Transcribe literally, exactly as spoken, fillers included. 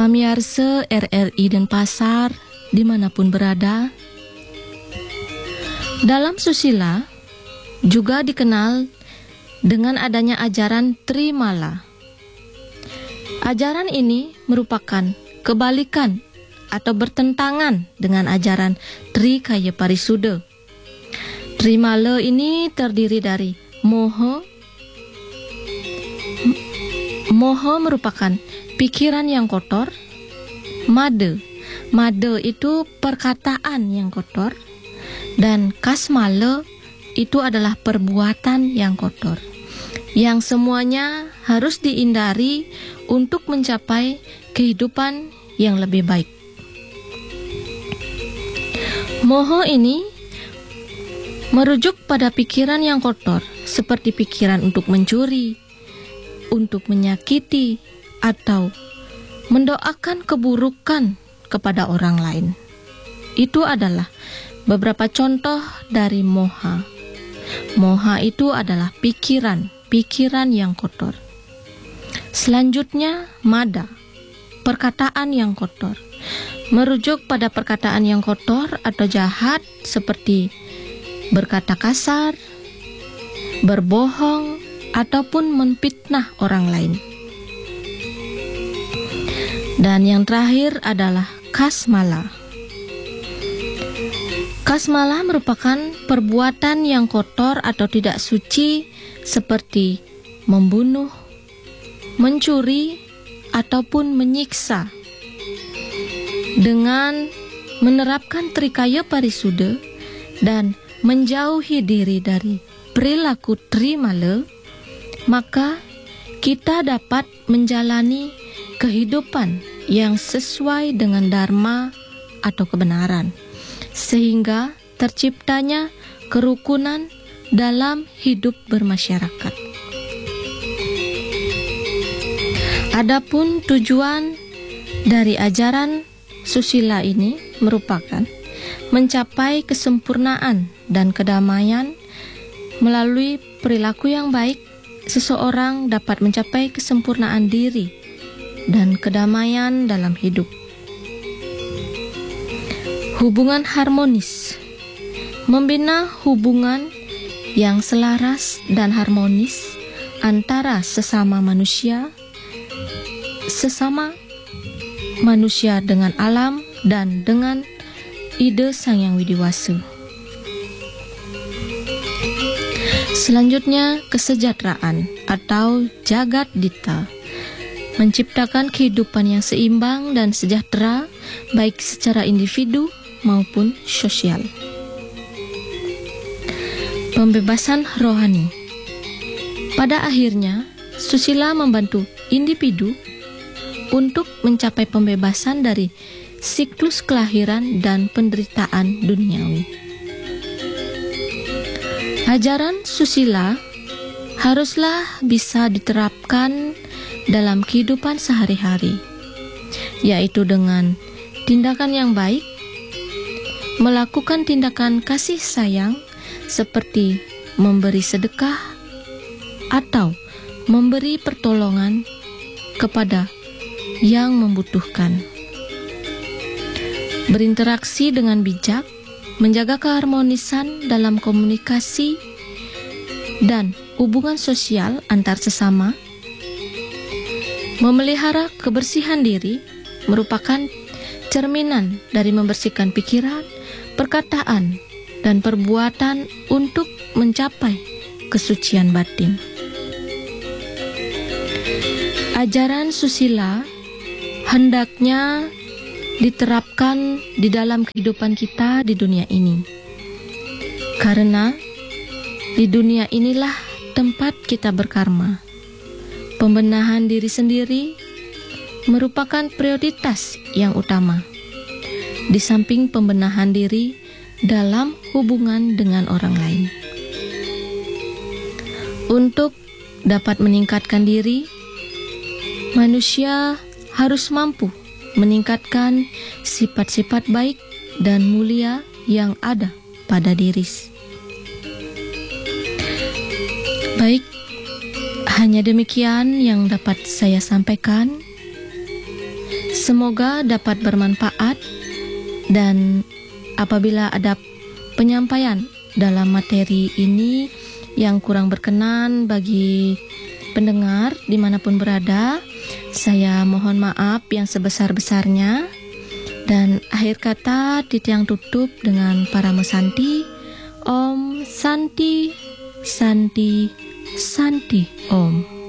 Pamiarsa R R I Denpasar dimanapun berada, dalam susila juga dikenal dengan adanya ajaran Trimala. Ajaran ini merupakan kebalikan atau bertentangan dengan ajaran Trikaya Parisuddha. Trimala ini terdiri dari moha. Moha merupakan pikiran yang kotor. Mada. Mada itu perkataan yang kotor. Dan kasmala itu adalah perbuatan yang kotor. Yang semuanya harus dihindari untuk mencapai kehidupan yang lebih baik. Moha ini merujuk pada pikiran yang kotor, seperti pikiran untuk mencuri, untuk menyakiti, atau mendoakan keburukan kepada orang lain. Itu adalah beberapa contoh dari moha. Moha itu adalah pikiran, pikiran yang kotor. Selanjutnya, mada, perkataan yang kotor. Merujuk pada perkataan yang kotor atau jahat seperti berkata kasar, berbohong, ataupun memfitnah orang lain. Dan yang terakhir adalah kasmala. Kasmala merupakan perbuatan yang kotor atau tidak suci seperti membunuh, mencuri, ataupun menyiksa. Dengan menerapkan Trikaya Parisuddha dan menjauhi diri dari perilaku Trimala, maka kita dapat menjalani kehidupan yang sesuai dengan dharma atau kebenaran, sehingga terciptanya kerukunan dalam hidup bermasyarakat. Adapun tujuan dari ajaran susila ini merupakan mencapai kesempurnaan dan kedamaian. Melalui perilaku yang baik, seseorang dapat mencapai kesempurnaan diri dan kedamaian dalam hidup. Hubungan harmonis. Membina hubungan yang selaras dan harmonis antara sesama manusia, sesama manusia dengan alam dan dengan ide Sang Yang Widiwasa. Selanjutnya, kesejahteraan atau jagat dita, menciptakan kehidupan yang seimbang dan sejahtera baik secara individu maupun sosial. Pembebasan rohani. Pada akhirnya, susila membantu individu untuk mencapai pembebasan dari siklus kelahiran dan penderitaan duniawi. Ajaran susila haruslah bisa diterapkan dalam kehidupan sehari-hari, yaitu dengan tindakan yang baik, melakukan tindakan kasih sayang seperti memberi sedekah atau memberi pertolongan kepada yang membutuhkan. Berinteraksi dengan bijak, menjaga keharmonisan dalam komunikasi dan hubungan sosial antar sesama. Memelihara kebersihan diri merupakan cerminan dari membersihkan pikiran, perkataan, dan perbuatan untuk mencapai kesucian batin. Ajaran susila hendaknya diterapkan di dalam kehidupan kita di dunia ini, karena di dunia inilah tempat kita berkarma. Pembenahan diri sendiri merupakan prioritas yang utama, di samping pembenahan diri dalam hubungan dengan orang lain. Untuk dapat meningkatkan diri, manusia harus mampu meningkatkan sifat-sifat baik dan mulia yang ada pada diri. Baik, hanya demikian yang dapat saya sampaikan. Semoga dapat bermanfaat, dan apabila ada penyampaian dalam materi ini yang kurang berkenan bagi pendengar dimanapun berada, saya mohon maaf yang sebesar-besarnya. Dan akhir kata Titiang tutup dengan para mesanti. Om Santi, Santi, Santi Om.